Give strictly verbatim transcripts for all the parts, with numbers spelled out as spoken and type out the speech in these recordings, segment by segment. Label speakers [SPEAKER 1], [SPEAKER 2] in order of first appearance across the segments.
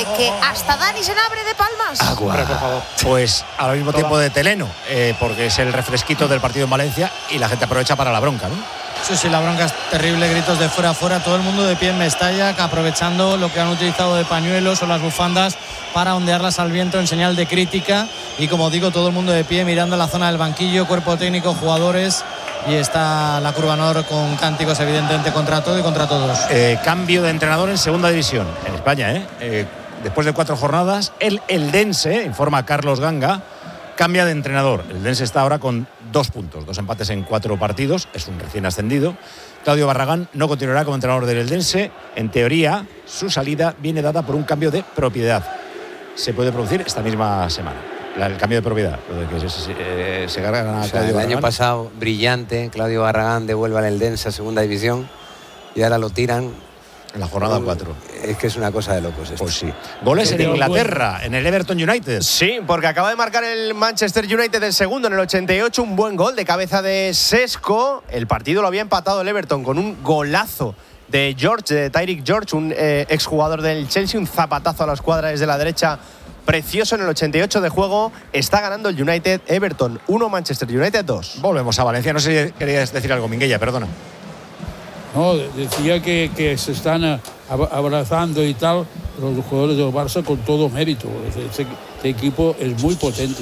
[SPEAKER 1] de que hasta Dani Senabre de Palmas.
[SPEAKER 2] Agua. Hombre, por favor. Pues al mismo tiempo de Teleno, eh, porque es el refresquito del partido en Valencia y la gente aprovecha para la bronca, ¿no?
[SPEAKER 3] Sí, sí, la bronca es terrible, gritos de fuera a fuera, todo el mundo de pie en Mestalla, aprovechando lo que han utilizado de pañuelos o las bufandas para ondearlas al viento en señal de crítica. Y como digo, todo el mundo de pie mirando la zona del banquillo, cuerpo técnico, jugadores. Y está la Curva Nor con cánticos evidentemente contra todo y contra todos.
[SPEAKER 2] Eh, cambio de entrenador en segunda división, en España, ¿eh? eh después de cuatro jornadas, el Eldense, informa Carlos Ganga, cambia de entrenador. El Eldense está ahora con dos puntos, dos empates en cuatro partidos, es un recién ascendido. Claudio Barragán no continuará como entrenador del Eldense. En teoría, su salida viene dada por un cambio de propiedad. Se puede producir esta misma semana. La, el cambio de propiedad, lo de que se, se, eh, se cargan a
[SPEAKER 4] o sea,
[SPEAKER 2] Claudio
[SPEAKER 4] el
[SPEAKER 2] Barragán.
[SPEAKER 4] año pasado, brillante, Claudio Barragán devuelve al Eldense a segunda división y ahora lo tiran
[SPEAKER 2] en la jornada cuatro.
[SPEAKER 4] Es que es una cosa de locos esto.
[SPEAKER 2] Pues sí. Goles en Inglaterra, en el Everton United.
[SPEAKER 5] Sí, porque acaba de marcar el Manchester United el segundo en el ochenta y ocho, un buen gol de cabeza de Sesco. El partido lo había empatado el Everton con un golazo de George, de Tyreek George, un eh, exjugador del Chelsea, un zapatazo a la escuadra desde la derecha. Precioso en el ochenta y ocho de juego. Está ganando el United. Everton uno, Manchester United dos.
[SPEAKER 2] Volvemos a Valencia. No sé si querías decir algo, Minguella, perdona.
[SPEAKER 6] No, decía que, que se están abrazando y tal los jugadores del Barça con todo mérito. Este, este equipo es muy potente.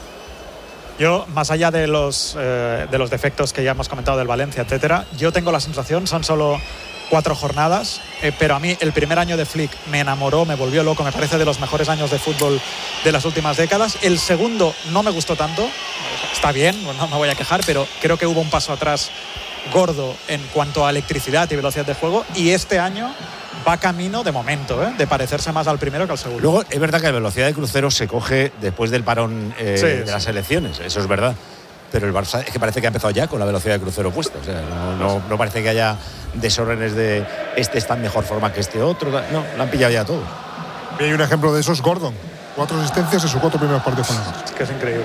[SPEAKER 7] Yo, más allá de los, eh, de los defectos que ya hemos comentado del Valencia, etcétera, yo tengo la sensación, son solo cuatro jornadas, eh, pero a mí el primer año de Flick me enamoró, me volvió loco, me parece de los mejores años de fútbol de las últimas décadas. El segundo no me gustó tanto, está bien, no me voy a quejar, pero creo que hubo un paso atrás gordo en cuanto a electricidad y velocidad de juego, y este año va camino, de momento, ¿eh? de parecerse más al primero que al segundo.
[SPEAKER 2] Luego, es verdad que la velocidad de crucero se coge después del parón eh,
[SPEAKER 7] sí,
[SPEAKER 2] de
[SPEAKER 7] sí.
[SPEAKER 2] las elecciones, eso es verdad. Pero el Barça es que parece que ha empezado ya con la velocidad de crucero puesta. O sea, no, no, no parece que haya desórdenes de este está en mejor forma que este otro. No, lo han pillado ya todo.
[SPEAKER 8] Y hay un ejemplo de eso, es Gordon. Cuatro asistencias en sus cuatro primeros partidos con el Barça.
[SPEAKER 7] Es que es increíble.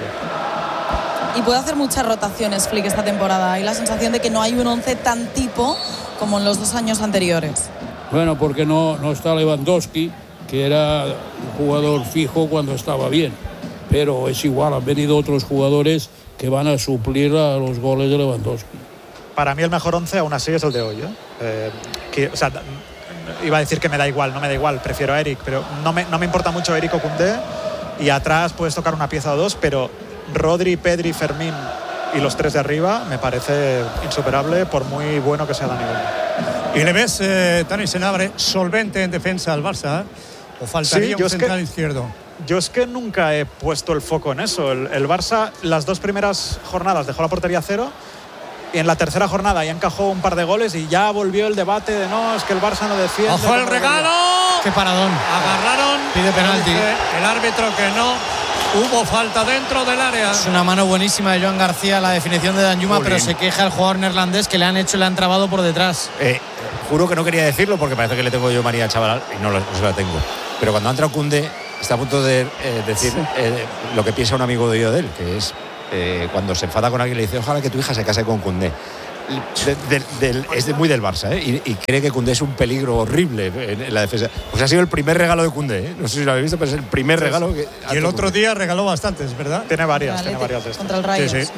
[SPEAKER 9] Y puede hacer muchas rotaciones Flick esta temporada. Hay la sensación de que no hay un once tan tipo como en los dos años anteriores.
[SPEAKER 6] Bueno, porque no, no está Lewandowski, que era un jugador fijo cuando estaba bien. Pero es igual, han venido otros jugadores que van a suplir a los goles de Lewandowski.
[SPEAKER 7] Para mí el mejor once aún así es el de hoy. ¿eh? Eh, que, o sea, iba a decir que me da igual, no me da igual, prefiero a Eric, pero no me, no me importa mucho Eric o Koundé, y atrás puedes tocar una pieza o dos, pero Rodri, Pedri, Fermín y los tres de arriba me parece insuperable por muy bueno que sea Dani Olmo.
[SPEAKER 10] ¿Y le ves, eh, Dani Senabre, solvente en defensa al Barça? ¿eh? ¿O faltaría
[SPEAKER 7] sí,
[SPEAKER 10] un central
[SPEAKER 7] que,
[SPEAKER 10] izquierdo?
[SPEAKER 7] Yo es que nunca he puesto el foco en eso. El, el Barça, las dos primeras jornadas dejó la portería a cero, y en la tercera jornada ya encajó un par de goles y ya volvió el debate de no, es que el Barça no defiende.
[SPEAKER 10] ¡Ojo el regalo!
[SPEAKER 3] ¡Qué paradón!
[SPEAKER 10] Agarraron.
[SPEAKER 3] Pide penalti.
[SPEAKER 10] El árbitro que no. Hubo falta dentro del área.
[SPEAKER 3] Es una mano buenísima de Joan García, la definición de Danjuma, pero se queja el jugador neerlandés que le han hecho y le han trabado por detrás.
[SPEAKER 2] Eh, juro que no quería decirlo porque parece que le tengo yo María a Chaval y no, no se la tengo. Pero cuando ha entrado Koundé, está a punto de eh, decir sí. eh, lo que piensa un amigo de yo de él, que es eh, cuando se enfada con alguien le dice ojalá que tu hija se case con Koundé. De, de, de, es de, muy del Barça, ¿eh? y, y cree que Koundé es un peligro horrible en, en la defensa. Pues ha sido el primer regalo de Koundé, ¿eh? No sé si lo habéis visto, pero es el primer sí, regalo que
[SPEAKER 10] y el otro Koundé. Día regaló bastantes, ¿verdad?
[SPEAKER 7] Tiene varias, tiene varias de estas.
[SPEAKER 9] Contra el Rayo.
[SPEAKER 10] Sí, sí.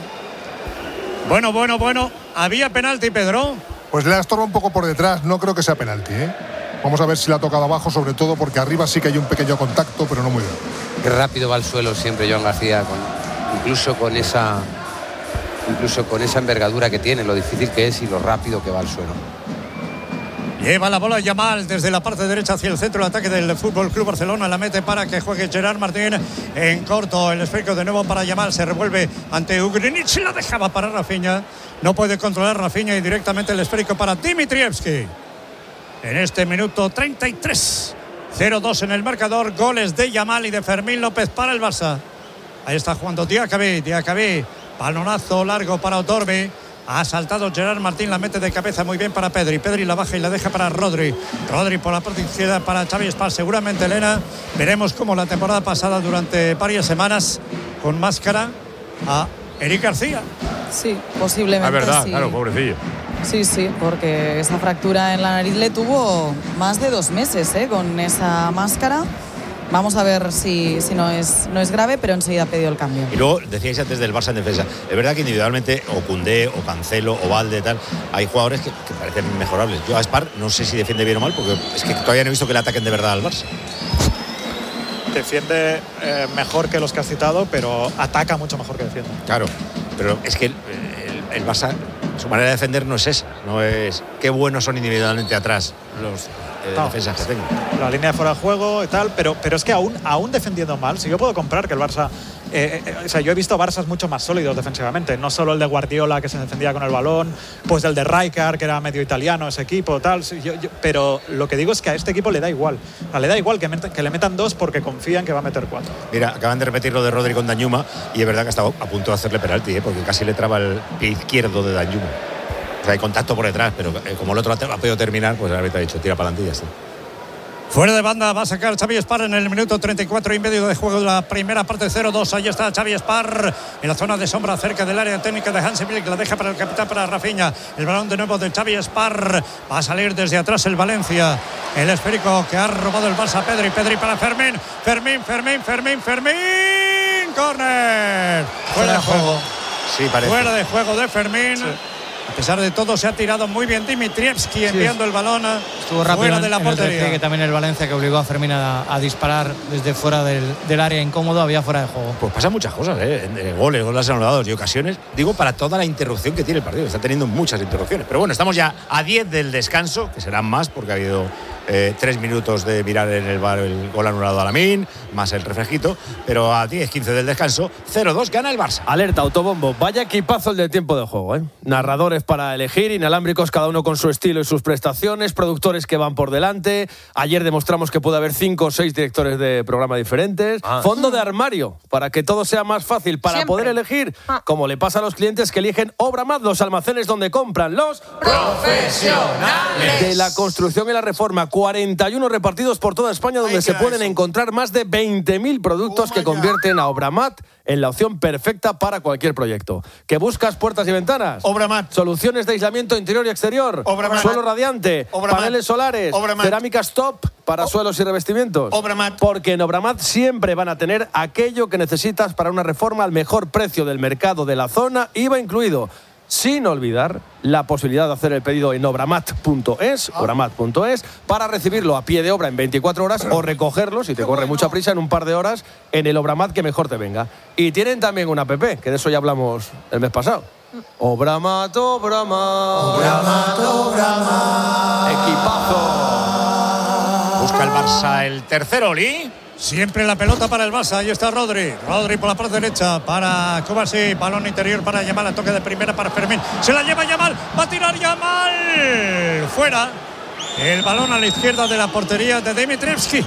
[SPEAKER 10] Bueno, bueno, bueno. ¿Había penalti, Pedro?
[SPEAKER 8] Pues le ha estorbado un poco por detrás, no creo que sea penalti, ¿eh? Vamos a ver si la ha tocado abajo, sobre todo porque arriba sí que hay un pequeño contacto, pero no muy bien.
[SPEAKER 4] Qué rápido va al suelo siempre Joan García, con, incluso con esa incluso con esa envergadura que tiene, lo difícil que es y lo rápido que va al suelo.
[SPEAKER 10] Lleva la bola Yamal desde la parte derecha hacia el centro del ataque del Fútbol Club Barcelona. La mete para que juegue Gerard Martín en corto. El esférico de nuevo para Yamal. Se revuelve ante Ugrinic. La dejaba para Rafinha. No puede controlar Rafinha y directamente el esférico para Dimitrievski. En este minuto treinta y tres. cero dos en el marcador. Goles de Yamal y de Fermín López para el Barça. Ahí está jugando Diacabí. Diacabí. Balonazo largo para Otorbi. Ha saltado Gerard Martín, la mete de cabeza muy bien para Pedri. Pedri la baja y la deja para Rodri. Rodri por la parte izquierda para Xavi Espar. Seguramente, Elena, veremos como la temporada pasada durante varias semanas con máscara a Eric García.
[SPEAKER 9] Sí, posiblemente.
[SPEAKER 2] Es verdad,
[SPEAKER 9] sí.
[SPEAKER 2] claro, pobrecillo.
[SPEAKER 9] Sí, sí, porque esa fractura en la nariz le tuvo más de dos meses, ¿eh? Con esa máscara. Vamos a ver si, si no, es, no es grave, pero enseguida ha pedido el cambio.
[SPEAKER 2] Y luego decíais antes del Barça en defensa. Es verdad que individualmente, o Koundé, o Cancelo, o Valde, tal, hay jugadores que, que parecen mejorables. Yo a Spar no sé si defiende bien o mal, porque es que todavía no he visto que le ataquen de verdad al Barça.
[SPEAKER 7] Defiende eh, mejor que los que has citado, pero ataca mucho mejor que defiende.
[SPEAKER 2] Claro, pero es que el, el, el Barça, su manera de defender no es esa. No es qué buenos son individualmente atrás los eh, no, defensas que tengo.
[SPEAKER 7] La línea de fuera de juego y tal, pero, pero es que aún, aún defendiendo mal, si yo puedo comprar que el Barça... Eh, eh, o sea, yo he visto Barças mucho más sólidos defensivamente, no solo el de Guardiola, que se defendía con el balón, pues el de Rijkaard, que era medio italiano ese equipo, tal. Yo, yo, pero lo que digo es que a este equipo le da igual. O sea, le da igual que, met, que le metan dos porque confían que va a meter cuatro.
[SPEAKER 2] Mira, acaban de repetir lo de Rodri con Danjuma y es verdad que estaba a punto de hacerle penalti, ¿eh? Porque casi le traba el pie izquierdo de Danjuma. O sea, hay contacto por detrás, pero eh, como el otro ha podido terminar, pues el árbitro ha dicho, tira para adelante y ya está.
[SPEAKER 10] Fuera de banda va a sacar Xavi Espar en el minuto treinta y cuatro y medio de juego de la primera parte, cero dos. Ahí está Xavi Espar en la zona de sombra cerca del área técnica de Hansi Flick. La deja para el capitán, para Rafinha. El balón de nuevo de Xavi Espar. Va a salir desde atrás el Valencia. El esférico que ha robado el Barça. Pedri, Pedri para Fermín. Fermín, Fermín, Fermín, Fermín. Córner. Fuera de juego.
[SPEAKER 2] Sí, parece.
[SPEAKER 10] Fuera de juego de Fermín. Sí. A pesar de todo, se ha tirado muy bien Dimitrievski enviando sí. el balón
[SPEAKER 3] Estuvo rápido
[SPEAKER 10] fuera de la
[SPEAKER 3] en
[SPEAKER 10] portería.
[SPEAKER 3] El que también el Valencia, que obligó a Fermín a, a disparar desde fuera del, del área incómodo, había fuera de juego.
[SPEAKER 2] Pues pasan muchas cosas, ¿eh? Goles, goles anulados y ocasiones. Digo, para toda la interrupción que tiene el partido. Está teniendo muchas interrupciones. Pero bueno, estamos ya a diez del descanso, que serán más porque ha habido eh, tres minutos de mirar en el bar el gol anulado a Lamine, más el refresquito. Pero a diez quince del descanso, cero dos gana el Barça.
[SPEAKER 11] Alerta, autobombo. Vaya equipazo el de tiempo de juego, ¿eh? Narradores para elegir, inalámbricos cada uno con su estilo y sus prestaciones, productores que van por delante. Ayer demostramos que puede haber cinco o seis directores de programa diferentes. Ah. Fondo de armario, para que todo sea más fácil, para Siempre. poder elegir, ah. como le pasa a los clientes que eligen Obramat, los almacenes donde compran los profesionales de la construcción y la reforma. cuarenta y uno repartidos por toda España, donde Ay, se pueden eso. encontrar más de veinte mil productos oh que convierten God. a Obramat en la opción perfecta para cualquier proyecto. ¿Que buscas puertas y ventanas?
[SPEAKER 2] Obramat.
[SPEAKER 11] Soluciones de aislamiento interior y exterior.
[SPEAKER 2] Obramat.
[SPEAKER 11] Suelo radiante.
[SPEAKER 2] Obramat.
[SPEAKER 11] Paneles solares.
[SPEAKER 2] Obramat.
[SPEAKER 11] Cerámica stop para o- suelos y revestimientos.
[SPEAKER 2] Obramat.
[SPEAKER 11] Porque en Obramat siempre van a tener aquello que necesitas para una reforma al mejor precio del mercado de la zona, I V A incluido. Sin olvidar la posibilidad de hacer el pedido en obramat punto es, obramat punto es, para recibirlo a pie de obra en veinticuatro horas o recogerlo, si te corre mucha prisa, en un par de horas en el Obramat que mejor te venga. Y tienen también una app, que de eso ya hablamos el mes pasado. Obramat, Obramat.
[SPEAKER 2] Obramat, Obramat.
[SPEAKER 11] Equipazo.
[SPEAKER 2] Busca el Barça el tercero, Oli.
[SPEAKER 10] Siempre la pelota para el Barça. Ahí está Rodri. Rodri por la parte derecha para Kovacic. Balón interior para Yamal. A toque de primera para Fermín. Se la lleva Yamal. Va a tirar Yamal. Fuera. El balón a la izquierda de la portería de Dimitrievski.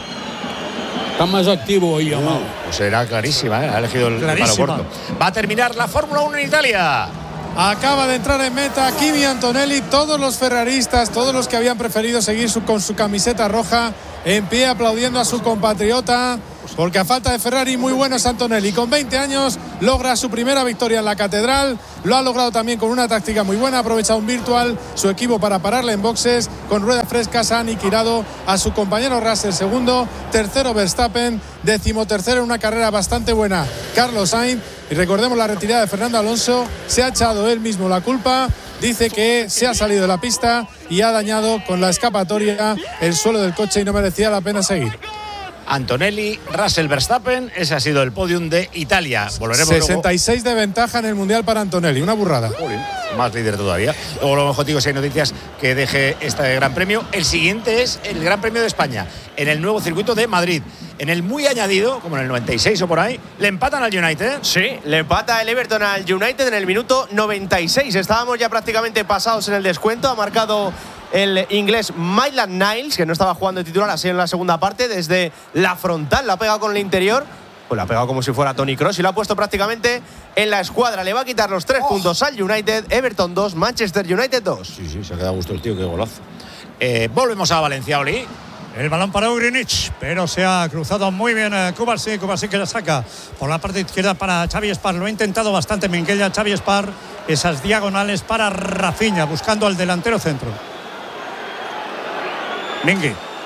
[SPEAKER 6] Está más activo hoy Yamal.
[SPEAKER 2] Pues era clarísima, ¿eh? Ha elegido el palo corto. Va a terminar la Fórmula uno en Italia.
[SPEAKER 12] Acaba de entrar en meta Kimi Antonelli. Todos los ferraristas, todos los que habían preferido seguir su, con su camiseta roja, en pie aplaudiendo a su compatriota, porque a falta de Ferrari, muy bueno es Antonelli. Con veinte años logra su primera victoria en la Catedral. Lo ha logrado también con una táctica muy buena. Ha aprovechado un virtual su equipo para pararle en boxes. Con ruedas frescas ha aniquilado a su compañero Russell, segundo. Tercero Verstappen. Decimotercero en una carrera bastante buena Carlos Sainz. Y recordemos la retirada de Fernando Alonso. Se ha echado él mismo la culpa. Dice que se ha salido de la pista y ha dañado con la escapatoria el suelo del coche y no merecía la pena seguir.
[SPEAKER 2] Antonelli, Russell, Verstappen, ese ha sido el podium de Italia. Volveremos
[SPEAKER 12] sesenta y seis
[SPEAKER 2] luego.
[SPEAKER 12] De ventaja en el Mundial para Antonelli, una burrada.
[SPEAKER 2] Jolín, más líder todavía. Luego lo mejor digo, si hay noticias que deje este Gran Premio. El siguiente es el Gran Premio de España, en el nuevo circuito de Madrid. En el muy añadido, como en el noventa y seis o por ahí, le empatan al United.
[SPEAKER 5] Sí, le empata el Everton al United en el minuto noventa y seis. Estábamos ya prácticamente pasados en el descuento. Ha marcado el inglés Maitland Niles, que no estaba jugando de titular así en la segunda parte, desde la frontal, la ha pegado con el interior, pues la ha pegado como si fuera Toni Kroos y la ha puesto prácticamente en la escuadra. Le va a quitar los tres oh. puntos al United. Everton dos, Manchester United dos.
[SPEAKER 2] Sí, sí, se ha quedado a gusto el tío, qué golazo. Eh, volvemos a Valencia, Oli.
[SPEAKER 10] El balón para Ugrinic, pero se ha cruzado muy bien Kovacic. Kovacic que la saca por la parte izquierda para Xavi Espar. Lo ha intentado bastante Minguella. Xavi Espar, esas diagonales para Rafinha, buscando al delantero centro. Mingui.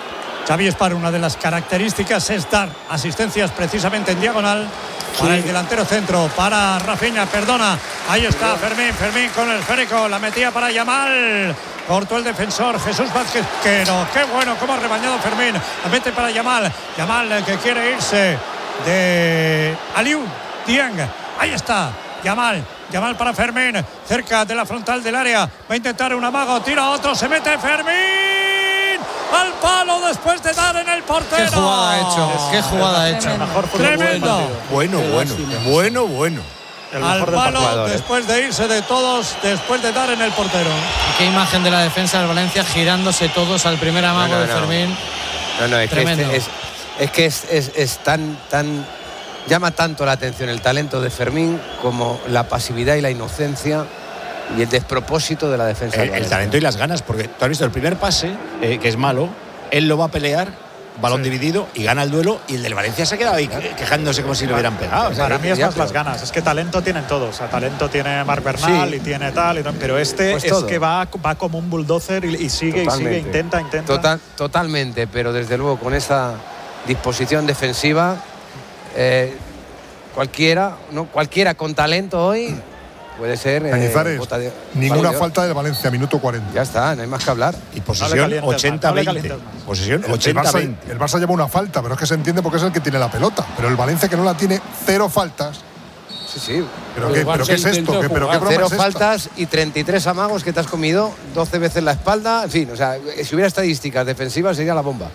[SPEAKER 10] Xavi Espar, una de las características es dar asistencias precisamente en diagonal para el delantero centro, para Rafinha, perdona, ahí está Fermín, Fermín con el esférico, la metía para Yamal, cortó el defensor Jesús Vázquez, que no, qué bueno, cómo ha rebañado Fermín, la mete para Yamal, Yamal el que quiere irse de Aliou Dieng, ahí está Yamal, Yamal para Fermín, cerca de la frontal del área, va a intentar un amago, tira otro, se mete Fermín al palo después de dar en el portero.
[SPEAKER 3] Qué jugada ha hecho, qué jugada ha hecho.
[SPEAKER 10] Tremendo.
[SPEAKER 2] Bueno, bueno, bueno, bueno.
[SPEAKER 10] Al palo después de irse de todos, después de dar en el portero.
[SPEAKER 3] Y qué imagen de la defensa del Valencia girándose todos al primer amago
[SPEAKER 4] no, no,
[SPEAKER 3] de Fermín.
[SPEAKER 4] No, no, es
[SPEAKER 3] Tremendo.
[SPEAKER 4] que, este, es, es, que es, es, es tan, tan. Llama tanto la atención el talento de Fermín como la pasividad y la inocencia y el despropósito de la defensa.
[SPEAKER 2] El, el talento y las ganas, porque tú has visto el primer pase, eh, que es malo, él lo va a pelear, balón sí. dividido y gana el duelo, y el del Valencia se ha quedado ahí quejándose como si lo hubieran pegado.
[SPEAKER 7] O sea, para mí es más pero... las ganas, es que talento tienen todos, o sea, talento tiene Marc Bernal sí. y tiene tal, y tal, pero este pues es todo. que va, va como un bulldozer y, y sigue Totalmente. y sigue, intenta, intenta.
[SPEAKER 4] Total, totalmente, pero desde luego con esa disposición defensiva, eh, cualquiera, ¿no? cualquiera con talento hoy puede ser.
[SPEAKER 8] Cañizares,
[SPEAKER 4] eh, de,
[SPEAKER 8] ninguna falta del Valencia, minuto cuarenta.
[SPEAKER 4] Ya está, no hay más que hablar.
[SPEAKER 2] Y posesión no ochenta veinte. No posesión ochenta veinte.
[SPEAKER 8] El, el Barça lleva una falta, pero es que se entiende porque es el que tiene la pelota. Pero el Valencia, que no la tiene, cero faltas.
[SPEAKER 4] Sí, sí.
[SPEAKER 8] ¿Pero, qué, ¿pero qué es esto? ¿Qué, pero qué broma
[SPEAKER 4] cero
[SPEAKER 8] es esta?
[SPEAKER 4] faltas y treinta y tres amagos que te has comido, doce veces la espalda. En fin, o sea, si hubiera estadísticas defensivas sería la bomba.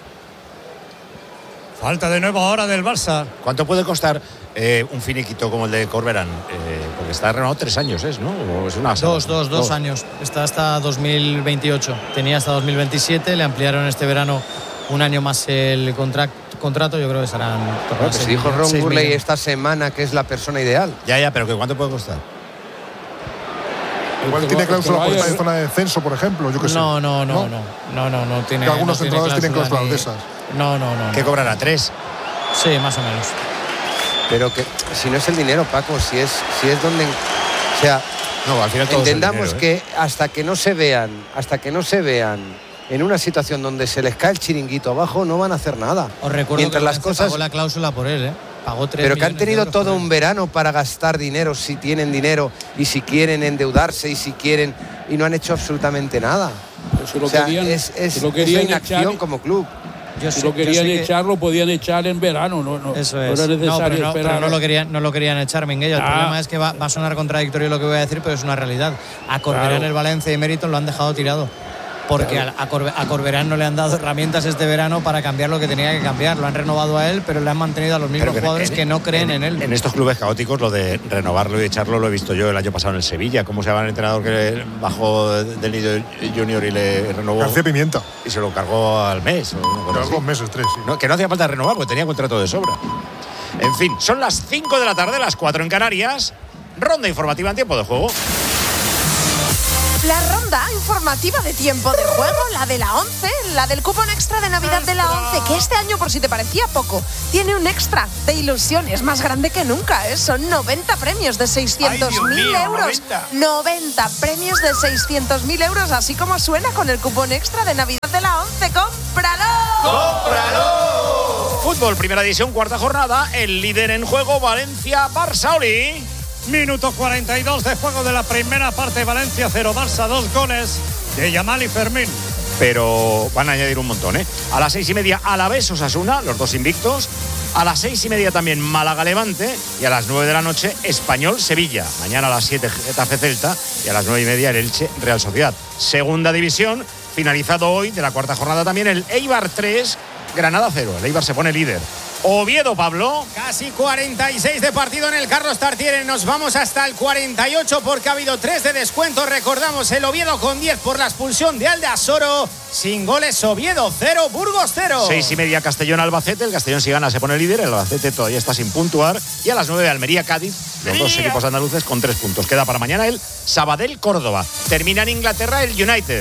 [SPEAKER 10] Falta de nuevo ahora del Barça.
[SPEAKER 2] ¿Cuánto puede costar eh, un finiquito como el de Corberán? Eh, porque está renovado tres años, ¿es, no? ¿O es una
[SPEAKER 3] dos, dos, dos, dos años. Está hasta dos mil veintiocho. Tenía hasta dos mil veintisiete. Le ampliaron este verano un año más el contrato. Contrato, yo creo que serán.
[SPEAKER 4] Bueno, se dijo Ron Burley esta semana que es la persona ideal.
[SPEAKER 2] Ya, ya, pero ¿cuánto puede costar?
[SPEAKER 8] Igual tiene cláusula por estar en zona de descenso, por ejemplo. Yo que sé.
[SPEAKER 3] No, no, no, no, no, no, no tiene.
[SPEAKER 8] Que algunos
[SPEAKER 3] no
[SPEAKER 8] entrenadores tienen cláusulas
[SPEAKER 3] ni...
[SPEAKER 8] de esas.
[SPEAKER 3] No, no, no.
[SPEAKER 2] ¿Qué
[SPEAKER 3] no.
[SPEAKER 2] cobrará? ¿Tres?
[SPEAKER 3] Sí, más o menos.
[SPEAKER 4] Pero que si no es el dinero, Paco, si es, si es donde, o sea,
[SPEAKER 2] no, al final todo
[SPEAKER 4] entendamos
[SPEAKER 2] es el dinero,
[SPEAKER 4] que ¿eh? hasta que no se vean, hasta que no se vean en una situación donde se les cae el chiringuito abajo, no van a hacer nada.
[SPEAKER 3] Os recuerdo
[SPEAKER 4] Mientras
[SPEAKER 3] que
[SPEAKER 4] las cosas
[SPEAKER 3] pagó la cláusula por él, ¿eh? Pagó tres
[SPEAKER 4] pero que han tenido todo un
[SPEAKER 3] él.
[SPEAKER 4] verano para gastar dinero, si tienen dinero y si quieren endeudarse y si quieren, y no han hecho absolutamente nada.
[SPEAKER 6] Si lo
[SPEAKER 4] o sea,
[SPEAKER 6] querían,
[SPEAKER 4] es, es,
[SPEAKER 6] si lo querían
[SPEAKER 4] es inacción
[SPEAKER 6] echar,
[SPEAKER 4] como club.
[SPEAKER 6] Yo si sé, lo querían echar, que... lo podían echar en verano, no, no,
[SPEAKER 3] Eso es.
[SPEAKER 6] no era necesario
[SPEAKER 3] no, pero no,
[SPEAKER 6] esperar.
[SPEAKER 3] Pero no lo querían, no lo querían echar, Minguella. El
[SPEAKER 6] ah.
[SPEAKER 3] problema es que va, va a sonar contradictorio lo que voy a decir, pero es una realidad. A Corberán claro. el Valencia y Mériton lo han dejado tirado. Porque claro. a, Corbe, a Corberán no le han dado herramientas este verano para cambiar lo que tenía que cambiar. Lo han renovado a él, pero le han mantenido a los mismos que jugadores en, que no creen
[SPEAKER 2] en,
[SPEAKER 3] en él.
[SPEAKER 2] En estos clubes caóticos, lo de renovarlo y echarlo lo he visto yo el año pasado en el Sevilla. Cómo se llama el entrenador que bajó del Nido Junior y le renovó.
[SPEAKER 8] García Pimienta.
[SPEAKER 2] Y se lo cargó al mes.
[SPEAKER 8] O cargó meses, tres. Sí.
[SPEAKER 2] No, que no hacía falta renovar porque tenía contrato de sobra. En fin, son las cinco de la tarde, las cuatro en Canarias. Ronda informativa en tiempo de juego.
[SPEAKER 1] La ronda informativa de tiempo de juego, la de la once, la del cupón extra de Navidad de la once, que este año, por si te parecía poco, tiene un extra de ilusión, es más grande que nunca, ¿eh? Son noventa premios de seiscientos mil euros. noventa. noventa premios de seiscientos mil euros, así como suena con el cupón extra de Navidad de la once. ¡Cómpralo!
[SPEAKER 2] ¡Cómpralo! Fútbol, primera división, cuarta jornada, el líder en juego, Valencia, Barça, Oli.
[SPEAKER 10] Minuto cuarenta y dos de juego de la primera parte. Valencia cero, Barça dos, goles de Yamal y Fermín.
[SPEAKER 2] Pero van a añadir un montón, ¿eh? A las seis y media Alavés Osasuna, los dos invictos. A las seis y media también Málaga Levante. Y a las nueve de la noche Español Sevilla. Mañana a las siete Getafe Celta. Y a las nueve y media el Elche Real Sociedad. Segunda división, finalizado hoy de la cuarta jornada también el Eibar tres, Granada cero. El Eibar se pone líder. Oviedo, Pablo.
[SPEAKER 13] Casi cuarenta y seis de partido en el Carlos Tartiere. Nos vamos hasta el cuarenta y ocho porque ha habido tres de descuento. Recordamos el Oviedo con diez por la expulsión de Aldasoro. Sin goles, Oviedo cero, Burgos cero.
[SPEAKER 2] Seis y media Castellón Albacete. El Castellón si gana se pone líder. El Albacete todavía está sin puntuar. Y a las nueve Almería Cádiz. Los dos equipos andaluces con tres puntos. Queda para mañana el Sabadell Córdoba. Termina en Inglaterra el United.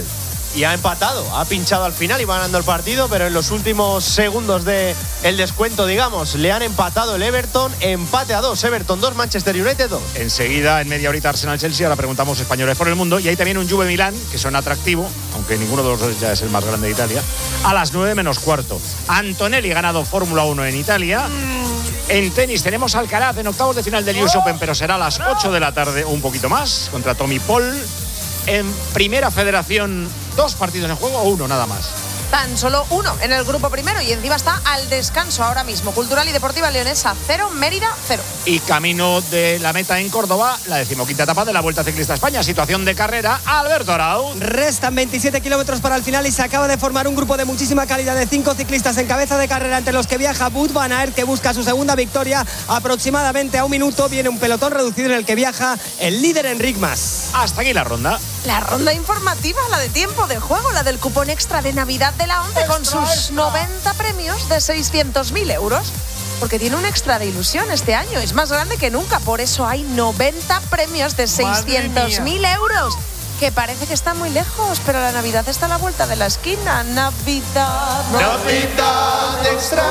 [SPEAKER 5] y ha empatado. Ha pinchado al final y va ganando el partido, pero en los últimos segundos del descuento, digamos, le han empatado el Everton. Empate a dos. Everton dos, Manchester United dos.
[SPEAKER 2] Enseguida, en media horita, Arsenal-Chelsea. Ahora preguntamos españoles por el mundo. Y hay también un Juve-Milán, que son atractivo, aunque ninguno de los dos ya es el más grande de Italia, a las nueve menos cuarto. Antonelli ganado Fórmula uno en Italia. En tenis tenemos Alcaraz en octavos de final del U S Open, pero será a las ocho de la tarde o un poquito más, contra Tommy Paul. En Primera Federación, dos partidos en juego o uno nada más.
[SPEAKER 1] Tan solo uno en el grupo primero y encima está al descanso ahora mismo. Cultural y Deportiva Leonesa cero, Mérida cero.
[SPEAKER 2] Y camino de la meta en Córdoba, la decimoquinta etapa de la Vuelta Ciclista a España. Situación de carrera, Alberto Arau.
[SPEAKER 14] Restan veintisiete kilómetros para el final y se acaba de formar un grupo de muchísima calidad de cinco ciclistas en cabeza de carrera, entre los que viaja Wout van Aert, que busca su segunda victoria. Aproximadamente a un minuto viene un pelotón reducido en el que viaja el líder Enric Mas.
[SPEAKER 2] Hasta aquí la ronda.
[SPEAKER 1] La ronda informativa, la de tiempo de juego, la del cupón extra de Navidad de la ONCE, con sus noventa premios de seiscientos mil euros. Porque tiene un extra de ilusión este año, es más grande que nunca, por eso hay noventa premios de seiscientos mil euros. Que parece que está muy lejos, pero la Navidad está a la vuelta de la esquina. Navidad,
[SPEAKER 5] Navidad, extra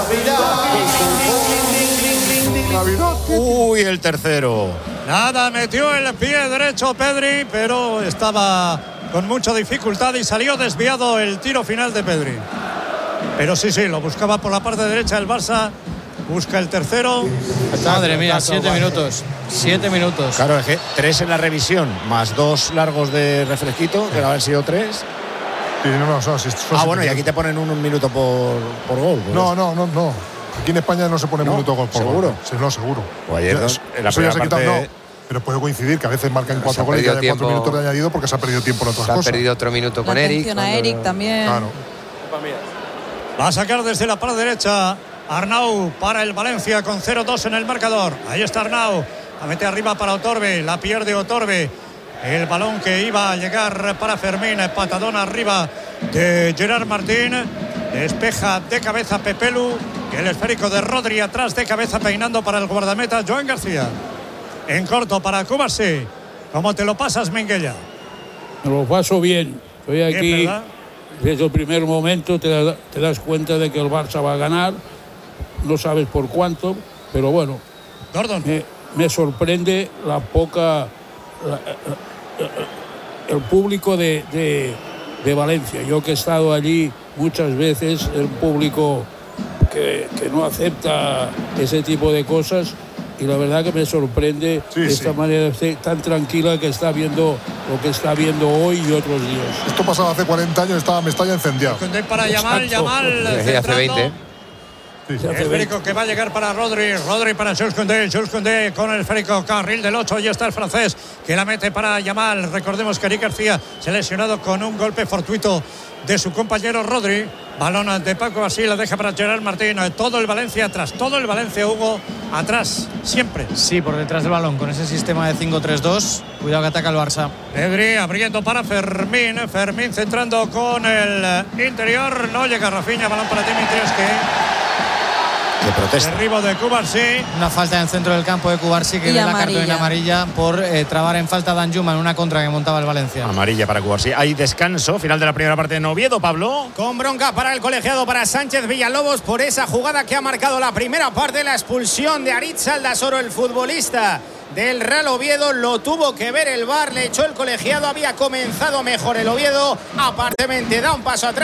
[SPEAKER 2] Navidad. Uy, el tercero.
[SPEAKER 10] Nada, metió el pie derecho Pedri, pero estaba con mucha dificultad y salió desviado el tiro final de Pedri. Pero sí, sí, lo buscaba por la parte derecha el Barça. Busca el tercero.
[SPEAKER 3] Madre mía, siete minutos. Siete minutos.
[SPEAKER 2] Claro, es que tres en la revisión, más dos largos de refresquito, que haber sido tres.
[SPEAKER 8] Sí, no, no, son, son
[SPEAKER 2] ah, bueno, y aquí te ponen un, un minuto por, por gol. Pues.
[SPEAKER 8] No, no, no, no. Aquí en España no se pone no, minuto por
[SPEAKER 2] ¿seguro?
[SPEAKER 8] gol. Sí, no, seguro.
[SPEAKER 2] O ayer,
[SPEAKER 8] ya,
[SPEAKER 2] en la
[SPEAKER 8] eso ya se
[SPEAKER 2] parte...
[SPEAKER 8] quita, no. Pero puede coincidir que a veces marcan cuatro goles y haya cuatro minutos de añadido porque se ha perdido tiempo en otras
[SPEAKER 4] se
[SPEAKER 8] cosas.
[SPEAKER 4] Se ha perdido otro minuto con Eric.
[SPEAKER 9] Atención a Eric también.
[SPEAKER 8] Claro.
[SPEAKER 10] Va a sacar desde la parte derecha Arnau para el Valencia con cero dos en el marcador. Ahí está Arnau. La mete arriba para Otorbe. La pierde Otorbe. El balón que iba a llegar para Fermín. Patadón arriba de Gerard Martín. Despeja de cabeza Pepelu. Y el esférico de Rodri atrás de cabeza peinando para el guardameta Joan García. En corto para Cubarsí. ¿Cómo te lo pasas, Minguella?
[SPEAKER 6] Me lo paso bien. Estoy aquí.
[SPEAKER 10] Bien, ¿verdad?
[SPEAKER 6] Desde el primer momento te, da, te das cuenta de que el Barça va a ganar. No sabes por cuánto, pero bueno.
[SPEAKER 10] Gordon.
[SPEAKER 6] Me, me sorprende la poca. La, el público de, de, de Valencia. Yo que he estado allí muchas veces, el público que, que no acepta ese tipo de cosas. Y la verdad que me sorprende sí, esta sí. manera tan tranquila que está viendo lo que está viendo hoy y otros días.
[SPEAKER 8] Esto pasaba hace cuarenta años, estaba Mestalla encendido.
[SPEAKER 10] Para Yamal, Yamal.
[SPEAKER 4] Hace veinte.
[SPEAKER 10] Sí, sí. El esférico que va a llegar para Rodri, Rodri para Jules Koundé, Jules Koundé con el esférico, carril del ocho, y está el francés que la mete para Yamal. Recordemos que Eric García se ha lesionado con un golpe fortuito de su compañero Rodri. Balón de Paco así, la deja para Gerard Martín. Todo el Valencia atrás, todo el Valencia, Hugo, atrás, siempre.
[SPEAKER 3] Sí, por detrás del balón, con ese sistema de cinco tres dos. Cuidado que ataca el Barça.
[SPEAKER 10] Pedri abriendo para Fermín. Fermín centrando con el interior. No llega Rafinha, balón para Dimitrievski.
[SPEAKER 2] De protesta.
[SPEAKER 10] Derribo de Cubarsí.
[SPEAKER 3] Una falta en el centro del campo de Cubarsí que y ve amarilla. La cartulina amarilla por eh, trabar en falta a Danjuma en una contra que montaba el Valencia.
[SPEAKER 2] Amarilla para Cubarsí. Hay descanso, final de la primera parte en Oviedo, Pablo.
[SPEAKER 13] Con bronca para el colegiado, para Sánchez Villalobos, por esa jugada que ha marcado la primera parte, la expulsión de Aritz Aldasoro, el futbolista del Real Oviedo. Lo tuvo que ver el V A R, le echó el colegiado, había comenzado mejor el Oviedo, aparentemente da un paso atrás.